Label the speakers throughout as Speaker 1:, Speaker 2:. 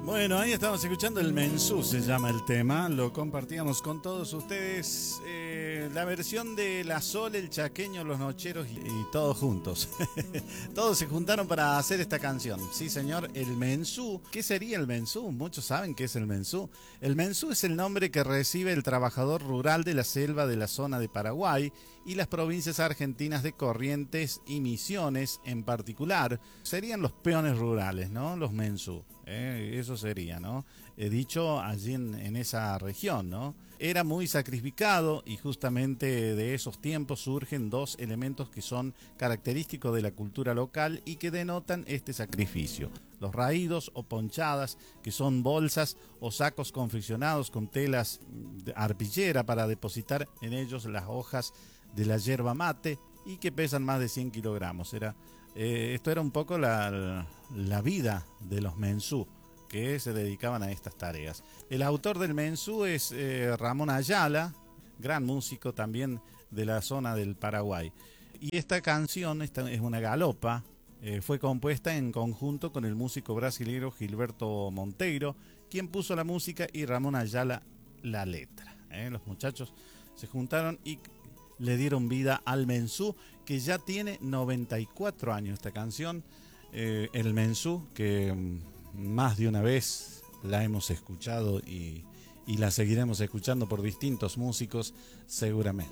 Speaker 1: Bueno, ahí estamos escuchando el Mensú, se llama el tema. Lo compartíamos con todos ustedes. La versión de La Sol, el Chaqueño, los Nocheros y todos juntos. Todos se juntaron para hacer esta canción. Sí, señor, el Mensú. ¿Qué sería el Mensú? Muchos saben qué es el Mensú. El Mensú es el nombre que recibe el trabajador rural de la selva de la zona de Paraguay y las provincias argentinas de Corrientes y Misiones en particular. Serían los peones rurales, ¿no? Los Mensú. Eso sería, ¿no? Dicho allí en esa región, ¿no? Era muy sacrificado y justamente de esos tiempos surgen dos elementos que son característicos de la cultura local y que denotan este sacrificio. Los raídos o ponchadas, que son bolsas o sacos confeccionados con telas de arpillera para depositar en ellos las hojas de la yerba mate y que pesan más de 100 kilogramos. Esto era un poco la vida de los Mensú, que se dedicaban a estas tareas. El autor del Mensú es Ramón Ayala, gran músico también de la zona del Paraguay. Y esta canción es una galopa, fue compuesta en conjunto con el músico brasileño Gilberto Monteiro, quien puso la música y Ramón Ayala la letra. Los muchachos se juntaron y le dieron vida al Mensú, que ya tiene 94 años esta canción. El Mensú, que más de una vez la hemos escuchado y la seguiremos escuchando por distintos músicos seguramente.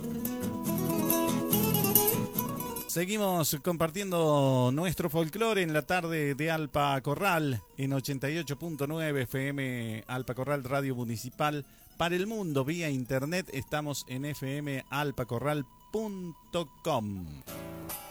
Speaker 1: Seguimos compartiendo nuestro folclore en la tarde de Alpa Corral en 88.9 FM Alpa Corral Radio Municipal. Para el mundo vía internet estamos en fmalpacorral.com.